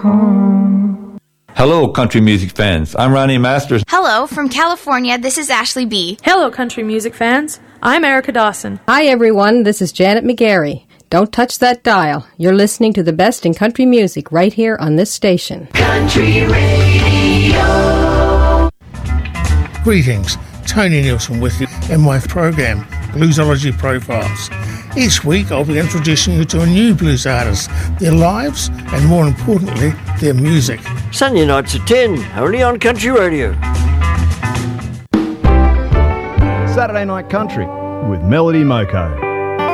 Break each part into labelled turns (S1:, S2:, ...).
S1: Hello, country music fans. I'm Ronnie Masters.
S2: Hello, from California, this is Ashley B.
S3: Hello, country music fans. I'm Erica Dawson.
S4: Hi, everyone. This is Janet McGarry. Don't touch that dial. You're listening to the best in country music right here on this station.
S5: Country Radio.
S6: Greetings. Tony Nielsen with you in my program, Bluesology Profiles. Each week I'll be introducing you to a new blues artist, their lives, and more importantly, their music.
S7: Sunday nights at 10, only on Country Radio.
S8: Saturday Night Country with Melody Moko.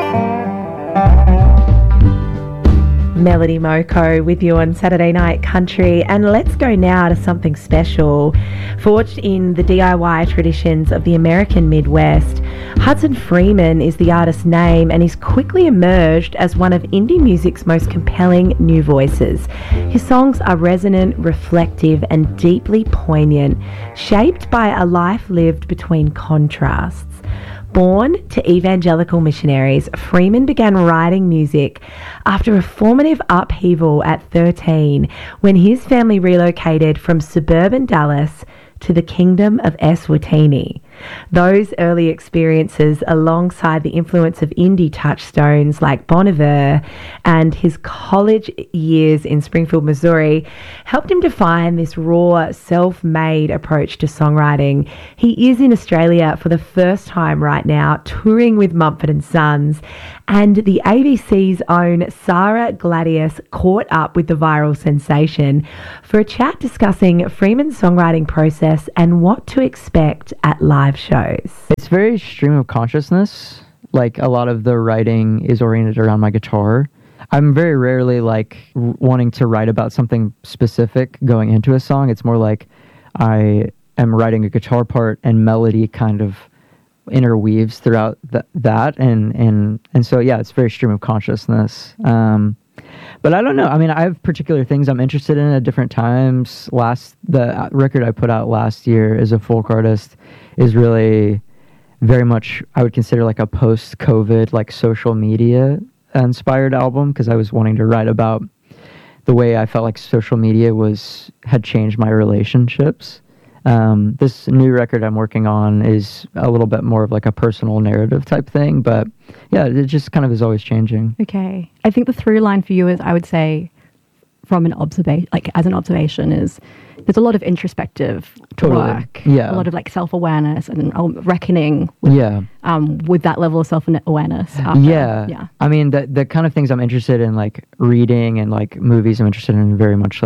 S9: Melody Moko with you on Saturday Night Country, and let's go now to something special. Forged in the DIY traditions of the American Midwest, Hudson Freeman is the artist's name, and he's quickly emerged as one of indie music's most compelling new voices. His songs are resonant, reflective, and deeply poignant, shaped by a life lived between contrasts. Born to evangelical missionaries, Freeman began writing music after a formative upheaval at 13 when his family relocated from suburban Dallas to the kingdom of Eswatini. Those early experiences, alongside the influence of indie touchstones like Bon Iver and his college years in Springfield, Missouri, helped him define this raw, self-made approach to songwriting. He is in Australia for the first time right now, touring with Mumford & Sons, and the ABC's own Sarah Gladius caught up with the viral sensation for a chat discussing Freeman's songwriting process and what to expect at live shows.
S10: It's very stream of consciousness. Like, a lot of the writing is oriented around my guitar. I'm very rarely wanting to write about something specific going into a song. It's more like I am writing a guitar part and melody kind of interweaves throughout that and so yeah, it's very stream of consciousness. But I don't know. I mean, I have particular things I'm interested in at different times. The record I put out last year as a folk artist is really very much, I would consider like a post-COVID, like social media inspired album, because I was wanting to write about the way I felt like social media had changed my relationships. This new record I'm working on is a little bit more of like a personal narrative type thing, but yeah, it just kind of is always changing.
S11: Okay. I think the through line for you is, I would say, from an observation, like as an observation, is there's a lot of introspective work,
S10: yeah,
S11: a lot of like self-awareness and reckoning with, with that level of self-awareness.
S10: Yeah. I mean, the kind of things I'm interested in, like reading and like movies, I'm interested in very much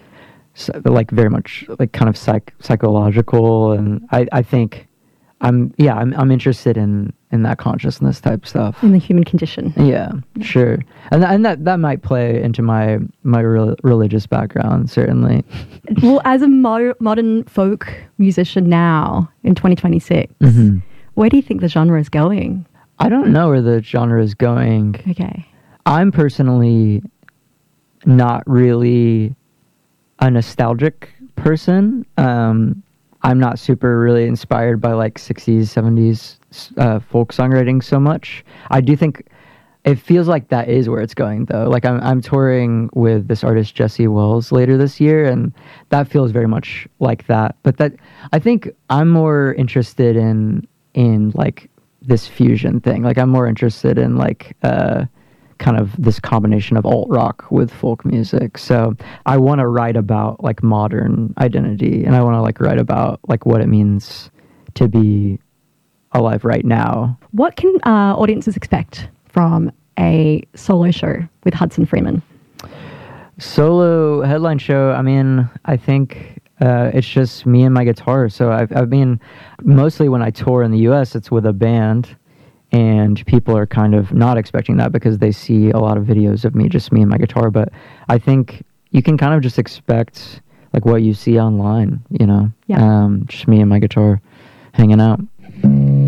S10: very much like kind of psychological, and I think I'm interested in that consciousness type stuff,
S11: in the human condition.
S10: Yeah, sure, and that might play into my religious background, certainly.
S11: Well, as a modern folk musician now in 2026, where do you think the genre is going?
S10: I don't know where the genre is going.
S11: Okay,
S10: I'm personally not really a nostalgic person. I'm not super really inspired by like 60s, 70s folk songwriting so much. I do think it feels like that is where it's going, though. Like I'm touring with this artist Jesse Wells later this year, and that feels very much like that. But that, I think I'm more interested in like this fusion thing. Like I'm more interested in like kind of this combination of alt rock with folk music. So I want to write about like modern identity, and I want to like write about like what it means to be alive right now.
S11: What can audiences expect from a solo show with Hudson Freeman?
S10: Solo headline show, I mean, I think it's just me and my guitar. So I mean, mostly when I tour in the US, it's with a band. And people are kind of not expecting that because they see a lot of videos of me and my guitar. But I think you can kind of just expect like what you see online, you know?
S11: Yeah.
S10: Just me and my guitar hanging out.